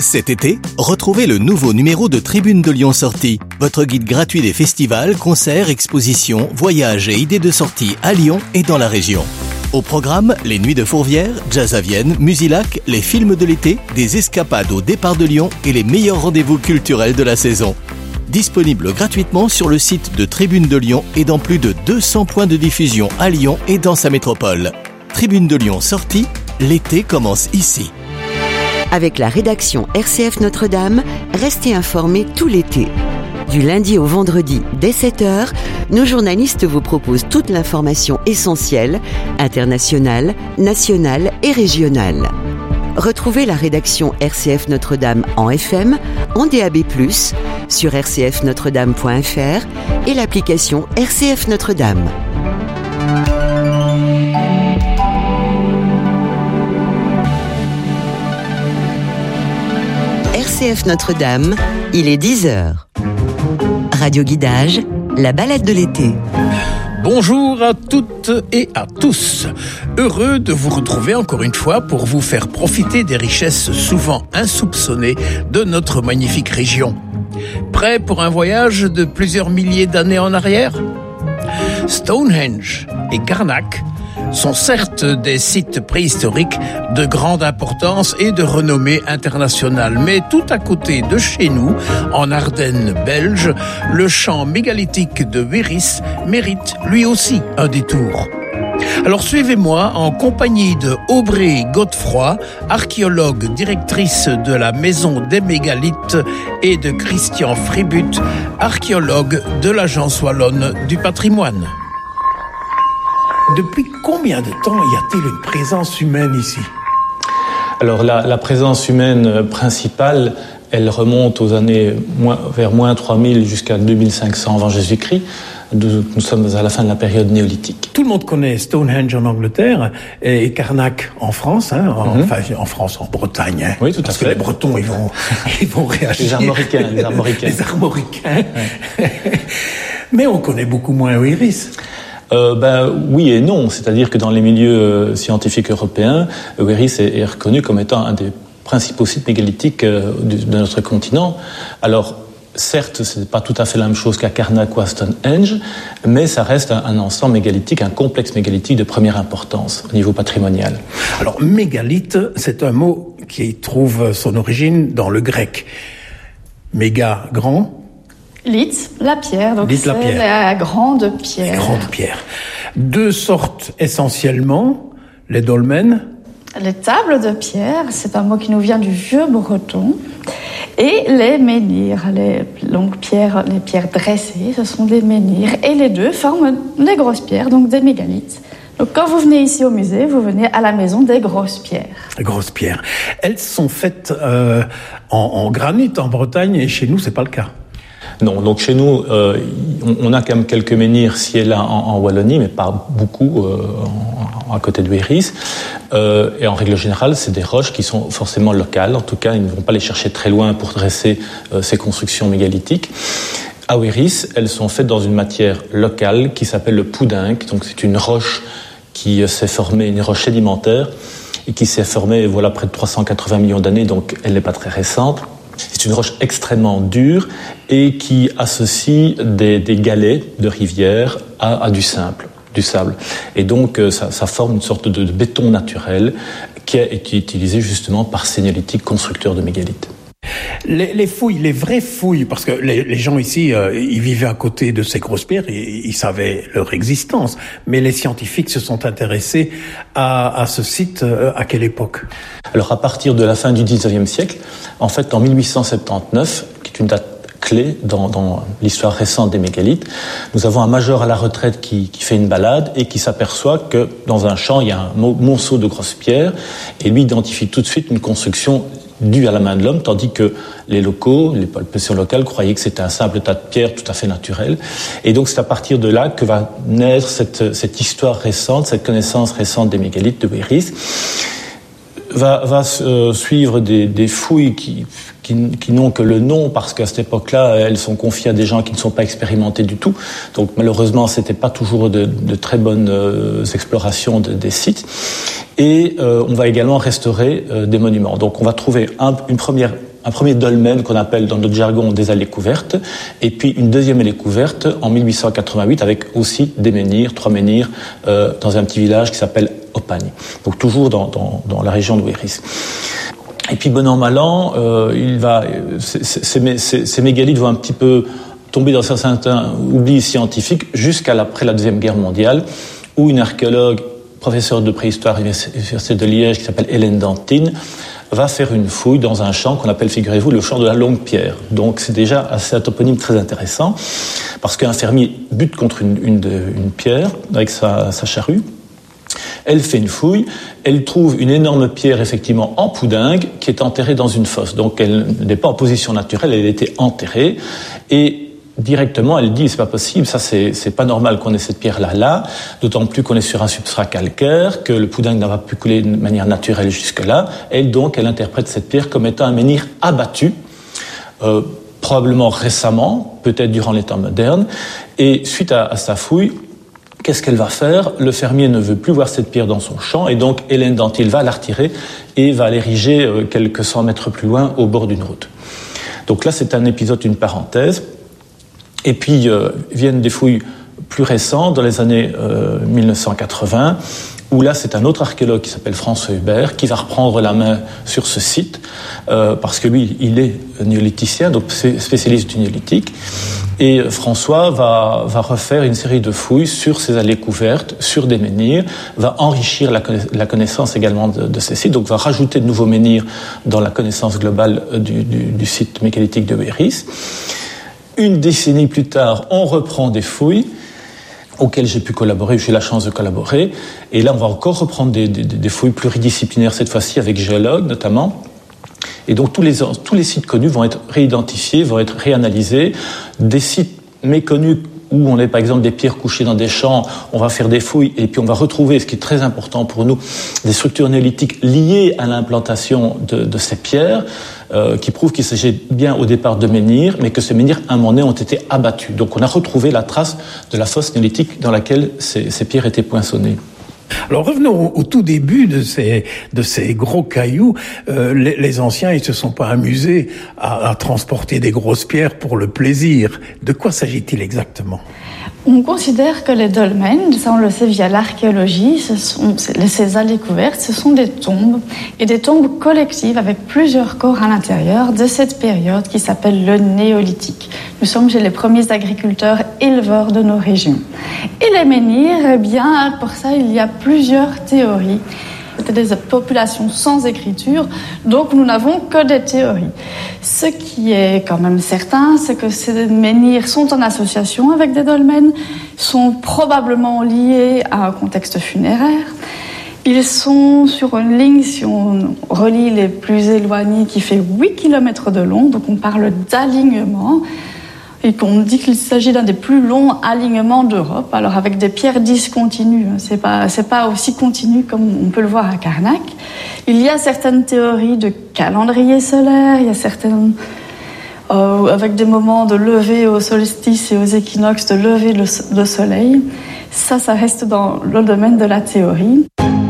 Cet été, retrouvez le nouveau numéro de Tribune de Lyon Sortie, votre guide gratuit des festivals, concerts, expositions, voyages et idées de sortie à Lyon et dans la région. Au programme, les Nuits de Fourvière, Jazz à Vienne, Musilac, les films de l'été, des escapades au départ de Lyon et les meilleurs rendez-vous culturels de la saison. Disponible gratuitement sur le site de Tribune de Lyon et dans plus de 200 points de diffusion à Lyon et dans sa métropole. Tribune de Lyon Sortie, l'été commence ici. Avec la rédaction RCF Notre-Dame, restez informés tout l'été. Du lundi au vendredi, dès 7h, nos journalistes vous proposent toute l'information essentielle, internationale, nationale et régionale. Retrouvez la rédaction RCF Notre-Dame en FM, en DAB+, sur rcfnotredame.fr et l'application RCF Notre-Dame. RCF Notre-Dame, il est 10h. Radio Guidage, la balade de l'été. Bonjour à toutes et à tous. Heureux de vous retrouver encore une fois pour vous faire profiter des richesses souvent insoupçonnées de notre magnifique région. Prêt pour un voyage de plusieurs milliers d'années en arrière ? Stonehenge et Karnak sont certes des sites préhistoriques de grande importance et de renommée internationale. Mais tout à côté de chez nous, en Ardennes belges, le champ mégalithique de Wéris mérite lui aussi un détour. Alors suivez-moi en compagnie de Aubrey Godefroy, archéologue directrice de la Maison des Mégalithes, et de Christian Fribut, archéologue de l'Agence wallonne du patrimoine. Depuis combien de temps y a-t-il une présence humaine ici ? Alors la présence humaine principale, elle remonte aux années vers moins 3000 jusqu'à 2500 avant Jésus-Christ. Nous sommes à la fin de la période néolithique. Tout le monde connaît Stonehenge en Angleterre et Karnak en France, enfin en France, en Bretagne. Hein, oui, tout à fait. Parce que les Bretons, ils vont réagir. Les Armoricains. Les Armoricains. Ouais. Mais on connaît beaucoup moins Wéris. Oui et non, c'est-à-dire que dans les milieux scientifiques européens, Wéris est reconnu comme étant un des principaux sites mégalithiques de notre continent. Alors, certes, ce n'est pas tout à fait la même chose qu'à Karnak ou à Stonehenge, mais ça reste un ensemble mégalithique, un complexe mégalithique de première importance au niveau patrimonial. Alors, mégalithe, c'est un mot qui trouve son origine dans le grec. Méga, grand. Lith, la pierre, donc c'est la grande pierre. La grande pierre. Deux sortes essentiellement, les dolmens. Les tables de pierre, c'est un mot qui nous vient du vieux breton. Et les menhirs, les pierres dressées, ce sont des menhirs. Et les deux forment les grosses pierres, donc des mégalithes. Donc quand vous venez ici au musée, vous venez à la maison des grosses pierres. Les grosses pierres. Elles sont faites en granit en Bretagne et chez nous, c'est pas le cas. Non, donc chez nous, on a quand même quelques menhirs ci et là en Wallonie, mais pas beaucoup à côté de Wéris. Et en règle générale, c'est des roches qui sont forcément locales. En tout cas, ils ne vont pas les chercher très loin pour dresser ces constructions mégalithiques. À Wéris, elles sont faites dans une matière locale qui s'appelle le poudinque. Donc c'est une roche qui s'est formée, une roche sédimentaire, et qui s'est formée près de 380 millions d'années, donc elle n'est pas très récente. C'est une roche extrêmement dure et qui associe des galets de rivière à du sable. Et donc ça forme une sorte de béton naturel qui a été utilisé justement par ces néolithiques constructeurs de mégalithes. Les fouilles, les vraies fouilles, parce que les gens ici, ils vivaient à côté de ces grosses pierres, et ils savaient leur existence. Mais les scientifiques se sont intéressés à ce site à quelle époque ? Alors à partir de la fin du 19e siècle, en fait en 1879, qui est une date clé dans l'histoire récente des mégalithes, nous avons un major à la retraite qui fait une balade et qui s'aperçoit que dans un champ, il y a un monceau de grosses pierres, et lui identifie tout de suite une construction due à la main de l'homme, tandis que les locaux, les populations locales croyaient que c'était un simple tas de pierres tout à fait naturel. Et donc c'est à partir de là que va naître cette histoire récente, cette connaissance récente des mégalithes de Wéris. Va suivre des fouilles qui n'ont que le nom, parce qu'à cette époque-là, elles sont confiées à des gens qui ne sont pas expérimentés du tout. Donc malheureusement, c'était pas toujours de très bonnes explorations des sites. Et on va également restaurer des monuments. Donc on va trouver un un premier dolmen qu'on appelle dans notre jargon des allées couvertes, et puis une deuxième allée couverte en 1888 avec aussi des menhirs, 3 menhirs dans un petit village qui s'appelle Opagne. Donc toujours dans la région de Wéris. Et puis bon an mal an, ces mégalithes vont un petit peu tomber dans certains oublis scientifiques jusqu'après la Deuxième Guerre mondiale, où une archéologue, professeure de préhistoire à l'Université de Liège, qui s'appelle Hélène Dantine, va faire une fouille dans un champ qu'on appelle, figurez-vous, le champ de la Longue Pierre. Donc c'est déjà un toponyme très intéressant, parce qu'un fermier bute contre une pierre avec sa charrue. Elle fait une fouille, elle trouve une énorme pierre effectivement en poudingue qui est enterrée dans une fosse. Donc elle n'est pas en position naturelle, elle a été enterrée et directement, elle dit, c'est pas possible, ça c'est pas normal qu'on ait cette pierre-là, d'autant plus qu'on est sur un substrat calcaire, que le poudingue n'a pas pu couler de manière naturelle jusque-là, et donc elle interprète cette pierre comme étant un menhir abattu, probablement récemment, peut-être durant les temps modernes, et suite à sa fouille, qu'est-ce qu'elle va faire ? Le fermier ne veut plus voir cette pierre dans son champ, et donc Hélène Dantine va la retirer et va l'ériger quelques 100 mètres plus loin au bord d'une route. Donc là, c'est un épisode, une parenthèse. Et puis viennent des fouilles plus récentes, dans les années 1980, où là c'est un autre archéologue qui s'appelle François Hubert qui va reprendre la main sur ce site, parce que lui il est néolithicien, donc spécialiste du néolithique. Et François va refaire une série de fouilles sur ces allées couvertes, sur des menhirs, va enrichir la connaissance également de ces sites, donc va rajouter de nouveaux menhirs dans la connaissance globale du site mégalithique de Wéris. Une décennie plus tard, on reprend des fouilles auxquelles j'ai pu collaborer, j'ai eu la chance de collaborer, et là on va encore reprendre des fouilles pluridisciplinaires, cette fois-ci avec géologues notamment. Et donc tous les sites connus vont être réidentifiés, vont être réanalysés. Des sites méconnus où on a par exemple des pierres couchées dans des champs, on va faire des fouilles et puis on va retrouver, ce qui est très important pour nous, des structures néolithiques liées à l'implantation de ces pierres, qui prouvent qu'il s'agit bien au départ de menhirs, mais que ces menhirs, à un moment donné, ont été abattus. Donc on a retrouvé la trace de la fosse néolithique dans laquelle ces pierres étaient poinçonnées. Alors revenons au tout début de ces gros cailloux. Les anciens, ils se sont pas amusés à transporter des grosses pierres pour le plaisir. De quoi s'agit-il exactement ? On considère que les dolmens, ça on le sait via l'archéologie, ces allées couvertes, ce sont des tombes, et des tombes collectives avec plusieurs corps à l'intérieur de cette période qui s'appelle le néolithique. Nous sommes chez les premiers agriculteurs éleveurs de nos régions. Et les menhirs, eh bien, pour ça, il y a plusieurs théories. C'était des populations sans écriture, donc nous n'avons que des théories. Ce qui est quand même certain, c'est que ces menhirs sont en association avec des dolmens, sont probablement liés à un contexte funéraire. Ils sont sur une ligne, si on relie les plus éloignés, qui fait 8 km de long, donc on parle d'alignement. Et qu'on dit qu'il s'agit d'un des plus longs alignements d'Europe, alors avec des pierres discontinues. C'est pas aussi continu comme on peut le voir à Carnac. Il y a certaines théories de calendrier solaire, il y a certaines avec des moments de lever au solstice et aux équinoxes, de lever le soleil. Ça reste dans le domaine de la théorie.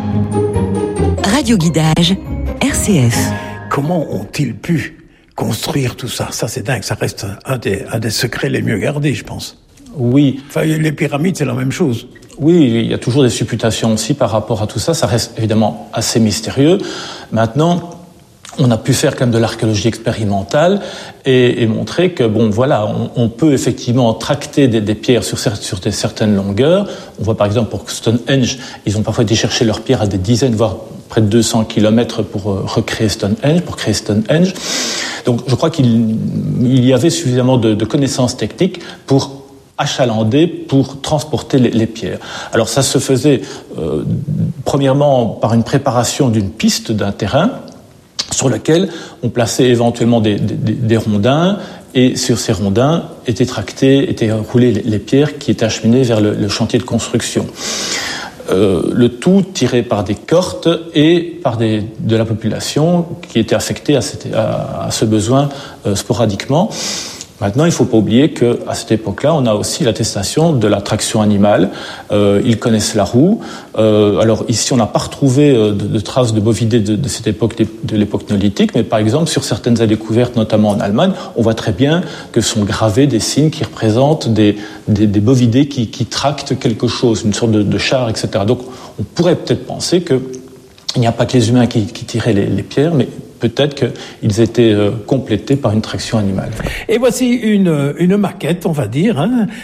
Radio Guidage, RCF. Comment ont-ils pu construire tout ça? Ça, c'est dingue. Ça reste un des secrets les mieux gardés, je pense. Oui. Enfin, les pyramides, c'est la même chose. Oui, il y a toujours des supputations aussi par rapport à tout ça. Ça reste évidemment assez mystérieux. Maintenant, on a pu faire quand même de l'archéologie expérimentale et montrer que, bon, voilà, on peut effectivement tracter des pierres sur certaines longueurs. On voit par exemple pour Stonehenge, ils ont parfois été chercher leurs pierres à des dizaines, voire près de 200 kilomètres pour recréer Stonehenge, pour créer Stonehenge. Donc je crois qu'il y avait suffisamment de connaissances techniques pour achalander, pour transporter les pierres. Alors ça se faisait premièrement par une préparation d'une piste, d'un terrain, sur lequel on plaçait éventuellement des rondins, et sur ces rondins étaient roulées les pierres qui étaient acheminées vers le chantier de construction. Le tout tiré par des cohortes et par de la population qui était affectée à ce besoin sporadiquement. Maintenant, il ne faut pas oublier qu'à cette époque-là, on a aussi l'attestation de la traction animale. Ils connaissent la roue. Alors ici, on n'a pas retrouvé de traces de bovidés de cette époque, de l'époque néolithique, mais par exemple, sur certaines découvertes, notamment en Allemagne, on voit très bien que sont gravés des signes qui représentent des bovidés qui tractent quelque chose, une sorte de char, etc. Donc, on pourrait peut-être penser qu'il n'y a pas que les humains qui tiraient les pierres, mais peut-être qu'ils étaient complétés par une traction animale. Et voici une maquette, on va dire,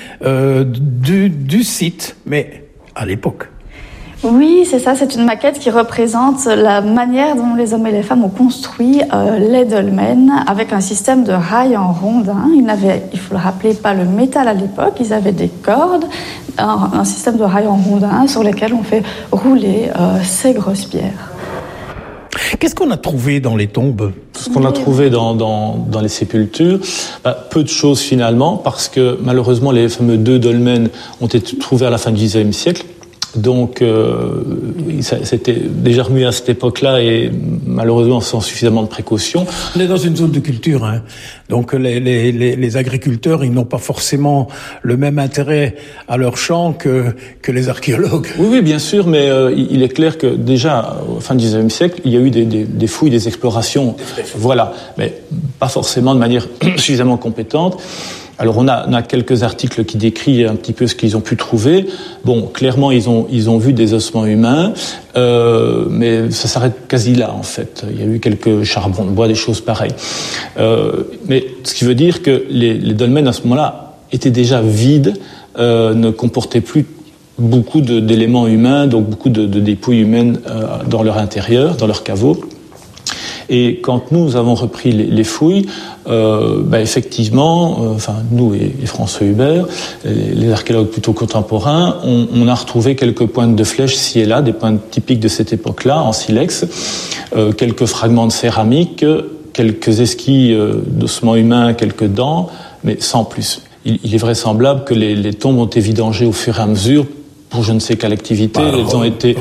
du site, mais à l'époque. Oui, c'est ça, c'est une maquette qui représente la manière dont les hommes et les femmes ont construit les dolmens avec un système de rails en rondin. Ils n'avaient, il faut le rappeler, pas le métal à l'époque, ils avaient des cordes, un système de rails en rondin sur lesquels on fait rouler ces grosses pierres. Qu'est-ce qu'on a trouvé dans les tombes ? Ce qu'on a trouvé dans les sépultures, peu de choses finalement, parce que malheureusement les fameux 2 dolmens ont été trouvés à la fin du XIXe siècle. Donc, c'était déjà remué à cette époque-là et malheureusement sans suffisamment de précautions. On est dans une zone de culture, hein. Donc les agriculteurs, ils n'ont pas forcément le même intérêt à leur champ que les archéologues. Oui, bien sûr, mais il est clair que déjà, au fin du XIXe siècle, il y a eu des fouilles, des explorations. Voilà, mais pas forcément de manière suffisamment compétente. Alors on a quelques articles qui décrivent un petit peu ce qu'ils ont pu trouver. Bon, clairement ils ont vu des ossements humains, mais ça s'arrête quasi là en fait. Il y a eu quelques charbons de bois, des choses pareilles. Mais ce qui veut dire que les dolmens à ce moment-là étaient déjà vides, ne comportaient plus beaucoup d'éléments humains, donc beaucoup de dépouilles humaines dans leur intérieur, dans leur caveau. Et quand nous avons repris les fouilles, effectivement, nous et François Hubert, les archéologues plutôt contemporains, on a retrouvé quelques pointes de flèches ci et là, des pointes typiques de cette époque-là, en silex, quelques fragments de céramique, quelques esquilles d'ossements humains, quelques dents, mais sans plus. Il est vraisemblable que les tombes ont été vidangées au fur et à mesure, pour je ne sais quelle activité, elles ont été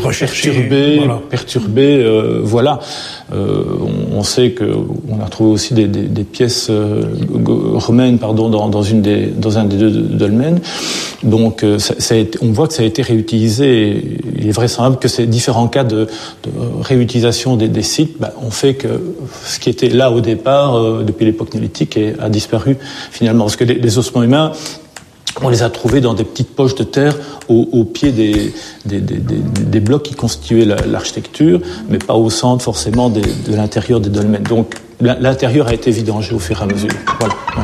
perturbées, voilà. On sait qu'on a trouvé aussi des pièces romaines, dans un des 2 dolmens. Donc, on voit que ça a été réutilisé. Il est vraisemblable que ces différents cas de réutilisation des sites ont fait que ce qui était là au départ, depuis l'époque néolithique, a disparu finalement. Parce que les ossements humains, on les a trouvés dans des petites poches de terre au pied des blocs qui constituaient l'architecture, mais pas au centre forcément de l'intérieur des dolmens. Donc l'intérieur a été vidangé au fur et à mesure. Voilà.